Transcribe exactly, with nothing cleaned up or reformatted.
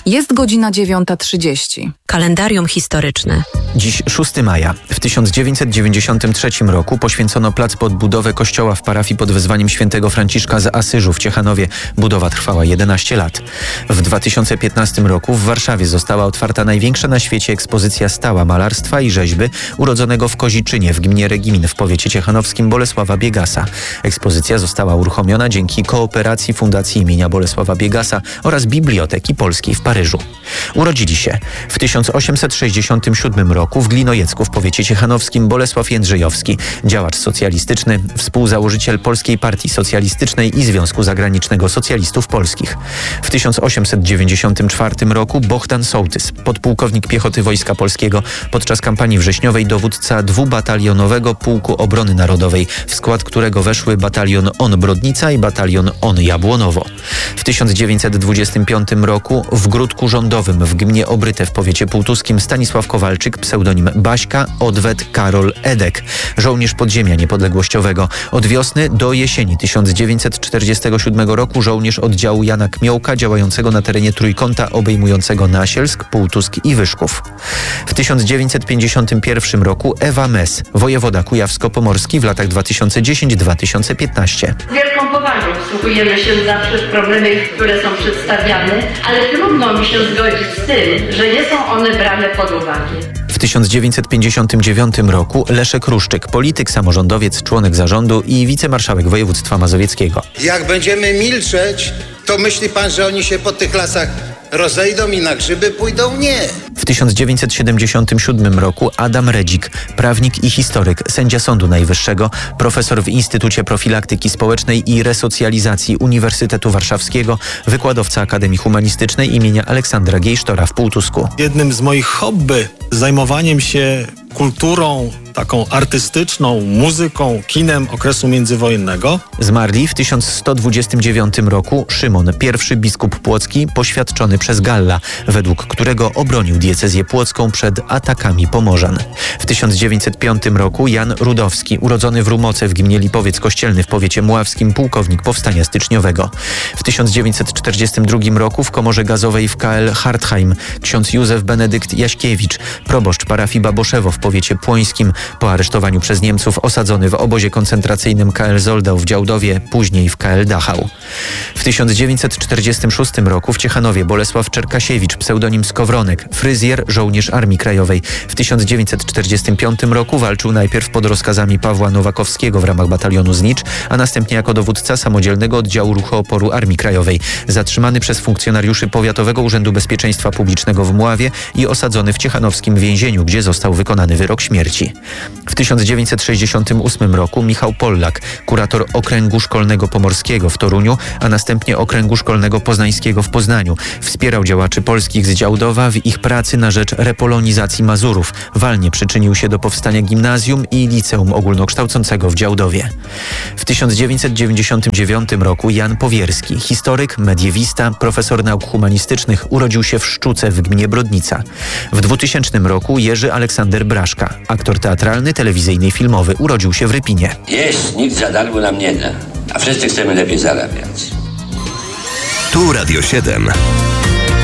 Jest godzina dziewiąta trzydzieści. Kalendarium historyczne. Dziś szóstego maja. W tysiąc dziewięćset dziewięćdziesiątym trzecim roku poświęcono plac pod budowę kościoła w parafii pod wezwaniem świętego Franciszka z Asyżu w Ciechanowie. Budowa trwała jedenaście lat. W dwa tysiące piętnastym roku w Warszawie została otwarta największa na świecie ekspozycja stała malarstwa i rzeźby urodzonego w Koziczynie w gminie Regimin w powiecie ciechanowskim Bolesława Biegasa. Ekspozycja została uruchomiona dzięki kooperacji Fundacji imienia Bolesława Biegasa oraz Biblioteki Polskiej w Paryżu. Urodzili się w tysiąc osiemset sześćdziesiątym siódmym roku w Glinojecku w powiecie ciechanowskim Bolesław Jędrzejowski, działacz socjalistyczny, współzałożyciel Polskiej Partii Socjalistycznej i Związku Zagranicznego Socjalistów Polskich. W tysiąc osiemset dziewięćdziesiątym czwartym roku Bohdan Sołtys, podpułkownik piechoty Wojska Polskiego, podczas kampanii wrześniowej dowódca dwubatalionowego Pułku Obrony Narodowej, w skład którego weszły batalion On Brodnica i batalion On Jabłonowo. W tysiąc dziewięćset dwudziestym piątym roku w Gródku Rządowym w gminie Obryte w powiecie półtuskim Stanisław Kowalczyk, pseudonim Baśka, odwet Karol Edek, żołnierz podziemia niepodległościowego. Od wiosny do jesieni tysiąc dziewięćset czterdziestego siódmego roku żołnierz oddziału Jana Kmiołka działającego na terenie Trójkąta obejmującego Nasielsk, Półtusk i Wyszków. W tysiąc dziewięćset pięćdziesiątym pierwszym roku Ewa Mes, wojewoda kujawsko-pomorski w latach dwa tysiące dziesiątym do dwa tysiące piętnastego. Z wielką powagą wsłuchujemy się zawsze w problemy, które są przedstawiane, ale trudno mi się zgodzić z tym, że nie są one brane pod uwagę. W tysiąc dziewięćset pięćdziesiątym dziewiątym roku Leszek Ruszczyk, polityk, samorządowiec, członek zarządu i wicemarszałek województwa mazowieckiego. Jak będziemy milczeć, to myśli pan, że oni się po tych lasach rozejdą i na grzyby pójdą? Nie. W tysiąc dziewięćset siedemdziesiątym siódmym roku Adam Redzik, prawnik i historyk, sędzia Sądu Najwyższego, profesor w Instytucie Profilaktyki Społecznej i Resocjalizacji Uniwersytetu Warszawskiego, wykładowca Akademii Humanistycznej imienia Aleksandra Gejsztora w Półtusku. Jednym z moich hobby, zajmowaniem się kulturą taką artystyczną, muzyką, kinem okresu międzywojennego. Zmarli w tysiąc sto dwudziestym dziewiątym roku Szymon, pierwszy biskup płocki, poświadczony przez Galla, według którego obronił diecezję płocką przed atakami Pomorzan. W tysiąc dziewięćset piątym roku Jan Rudowski, urodzony w Rumoce w gminie Lipowiec Kościelny w powiecie mławskim, pułkownik powstania styczniowego. W tysiąc dziewięćset czterdziestym drugim roku w komorze gazowej w K L Hartheim ksiądz Józef Benedykt Jaśkiewicz, proboszcz parafii Baboszewo w powiecie płońskim, po aresztowaniu przez Niemców osadzony w obozie koncentracyjnym K L Zoldau w Działdowie, później w K L Dachau. W tysiąc dziewięćset czterdziestym szóstym roku w Ciechanowie Bolesław Czerkasiewicz, pseudonim Skowronek, fryzjer, żołnierz Armii Krajowej. W tysiąc dziewięćset czterdziestym piątym roku walczył najpierw pod rozkazami Pawła Nowakowskiego w ramach batalionu Znicz, a następnie jako dowódca samodzielnego oddziału ruchu oporu Armii Krajowej. Zatrzymany przez funkcjonariuszy Powiatowego Urzędu Bezpieczeństwa Publicznego w Mławie i osadzony w ciechanowskim więzieniu, gdzie został wykonany wyrok śmierci. W tysiąc dziewięćset sześćdziesiątym ósmym roku Michał Pollak, kurator Okręgu Szkolnego Pomorskiego w Toruniu, a następnie Okręgu Szkolnego Poznańskiego w Poznaniu, wspierał działaczy polskich z Działdowa w ich pracy na rzecz repolonizacji Mazurów. Walnie przyczynił się do powstania gimnazjum i liceum ogólnokształcącego w Działdowie. W tysiąc dziewięćset dziewięćdziesiątym dziewiątym roku Jan Powierski, historyk, mediewista, profesor nauk humanistycznych, urodził się w Szczuce w gminie Brodnica. W dwutysięcznym roku Jerzy Aleksander Braszka, aktor teatralny, telewizyjny i filmowy, urodził się w Rypinie. Jeść nikt za darmo nam nie da, a wszyscy chcemy lepiej zarabiać. Tu Radio siedem.